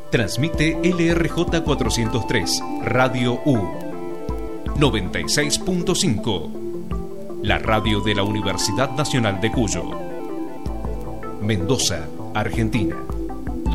Transmite LRJ 403, Radio U 96.5, la radio de la Universidad Nacional de Cuyo, Mendoza, Argentina.